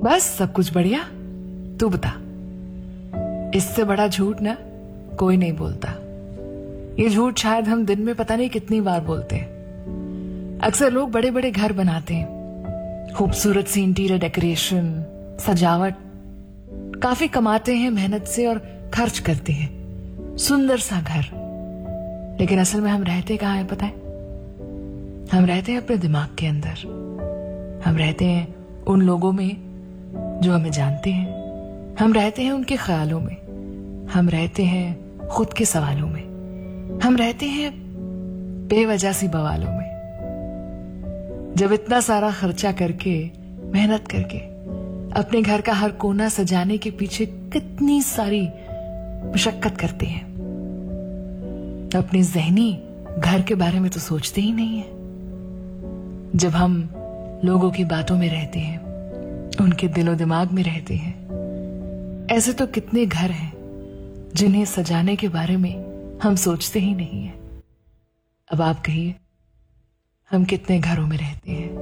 बस सब कुछ बढ़िया। तू बता, इससे बड़ा झूठ ना कोई नहीं बोलता। ये झूठ शायद हम दिन में पता नहीं कितनी बार बोलते हैं। अक्सर लोग बड़े बड़े घर बनाते हैं, खूबसूरत सी इंटीरियर डेकोरेशन, सजावट, काफी कमाते हैं मेहनत से और खर्च करते हैं, सुंदर सा घर। लेकिन असल में हम रहते कहाँ हैं पता है? हम रहते हैं अपने दिमाग के अंदर। हम रहते हैं उन लोगों में जो हमें जानते हैं। हम रहते हैं उनके ख्यालों में। हम रहते हैं खुद के सवालों में। हम रहते हैं बेवजह सी बवालों में। जब इतना सारा खर्चा करके, मेहनत करके अपने घर का हर कोना सजाने के पीछे कितनी सारी मशक्कत करते हैं, अपने जहनी घर के बारे में तो सोचते ही नहीं है। जब हम लोगों की बातों में रहते हैं, उनके दिलो दिमाग में रहते हैं, ऐसे तो कितने घर हैं जिन्हें सजाने के बारे में हम सोचते ही नहीं है। अब आप कहिए, हम कितने घरों में रहते हैं?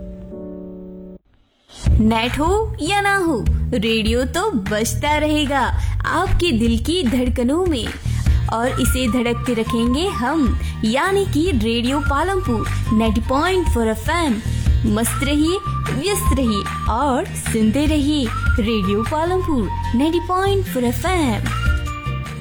नेट हो या ना हो, रेडियो तो बजता रहेगा आपके दिल की धड़कनों में, और इसे धड़कते रखेंगे हम, यानी कि रेडियो पालमपुर 90.4 FM। मस्त रहिए, व्यस्त रहिए और सुनते रहिए रेडियो पालमपुर 90.4 FM।